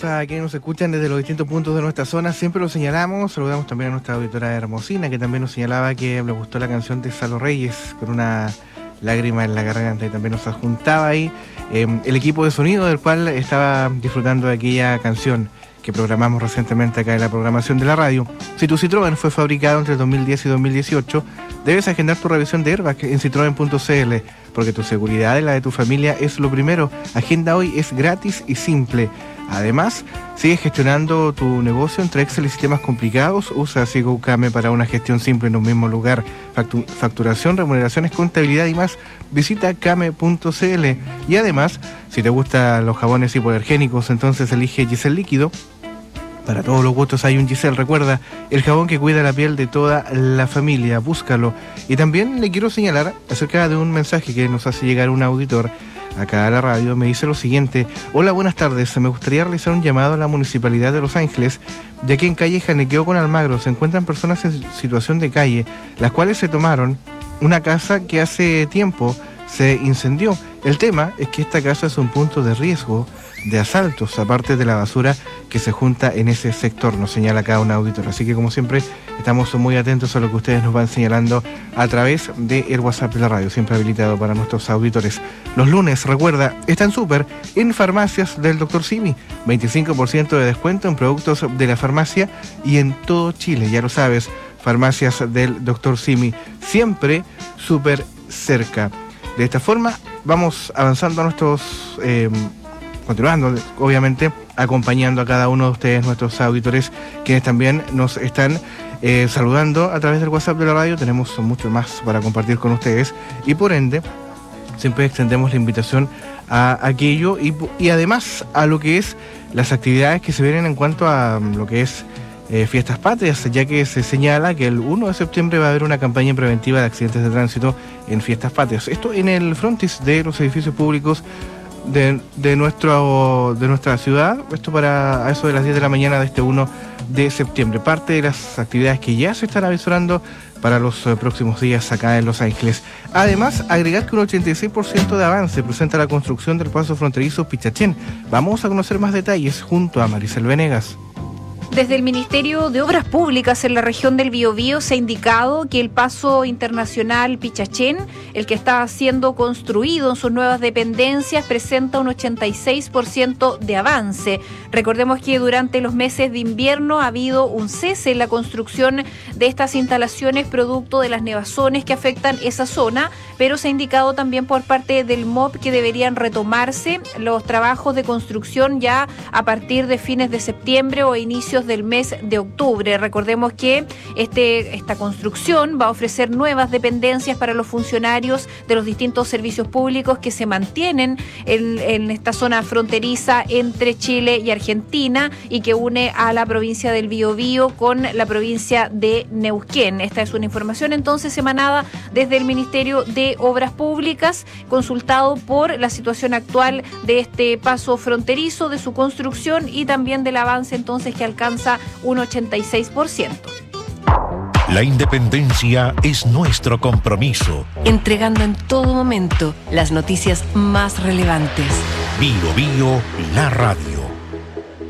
Saludamos a quienes nos escuchan desde los distintos puntos de nuestra zona, siempre lo señalamos. Saludamos también a nuestra auditora Hermosina, que también nos señalaba que le gustó la canción de Salo Reyes, con una lágrima en la garganta, y también nos adjuntaba ahí el equipo de sonido del cual estaba disfrutando de aquella canción que programamos recientemente acá en la programación de la radio. Si tu Citroën fue fabricado entre 2010 y 2018, debes agendar tu revisión de airbag en citroen.cl, porque tu seguridad y la de tu familia es lo primero. Agenda hoy, es gratis y simple. Además, sigue gestionando tu negocio entre Excel y sistemas complicados. Usa Sigo Kame para una gestión simple en un mismo lugar. Facturación, remuneraciones, contabilidad y más. Visita kame.cl. Y además, si te gustan los jabones hipoalergénicos, entonces elige Giselle Líquido. Para todos los gustos hay un Giselle. Recuerda, el jabón que cuida la piel de toda la familia. Búscalo. Y también le quiero señalar acerca de un mensaje que nos hace llegar un auditor acá a la radio. Me dice lo siguiente: hola, buenas tardes, me gustaría realizar un llamado a la Municipalidad de Los Ángeles, ya que en calle Janequeo con Almagro se encuentran personas en situación de calle, las cuales se tomaron una casa que hace tiempo se incendió. El tema es que esta casa es un punto de riesgo de asaltos, aparte de la basura que se junta en ese sector, nos señala acá un auditor. Así que, como siempre, estamos muy atentos a lo que ustedes nos van señalando a través del WhatsApp de la radio, siempre habilitado para nuestros auditores. Los lunes, recuerda, están súper en farmacias del Dr. Simi. 25% de descuento en productos de la farmacia y en todo Chile, ya lo sabes. Farmacias del Dr. Simi, siempre súper cerca. De esta forma, vamos avanzando a nuestros... continuando, obviamente, acompañando a cada uno de ustedes, nuestros auditores, quienes también nos están saludando a través del WhatsApp de la radio. Tenemos mucho más para compartir con ustedes y, por ende, siempre extendemos la invitación a aquello y además a lo que es las actividades que se vienen en cuanto a lo que es Fiestas Patrias, ya que se señala que el 1 de septiembre va a haber una campaña preventiva de accidentes de tránsito en Fiestas Patrias. Esto en el frontis de los edificios públicos de nuestra ciudad. Esto para eso de las 10 de la mañana de este 1 de septiembre. Parte de las actividades que ya se están avisorando para los próximos días acá en Los Ángeles. Además, agregar que un 86% de avance presenta la construcción del paso fronterizo Pichachén. Vamos a conocer más detalles junto a Maricel Venegas. Desde el Ministerio de Obras Públicas en la región del Biobío se ha indicado que el paso internacional Pichachén, el que está siendo construido en sus nuevas dependencias, presenta un 86% de avance. Recordemos que durante los meses de invierno ha habido un cese en la construcción de estas instalaciones producto de las nevazones que afectan esa zona, pero se ha indicado también por parte del MOP que deberían retomarse los trabajos de construcción ya a partir de fines de septiembre o inicios del mes de octubre. Recordemos que esta construcción va a ofrecer nuevas dependencias para los funcionarios de los distintos servicios públicos que se mantienen en esta zona fronteriza entre Chile y Argentina y que une a la provincia del Biobío con la provincia de Neuquén. Esta es una información entonces emanada desde el Ministerio de Obras Públicas, consultado por la situación actual de este paso fronterizo, de su construcción y también del avance entonces que alcanza un 86%. La independencia es nuestro compromiso. Entregando en todo momento las noticias más relevantes. Biobío, la radio.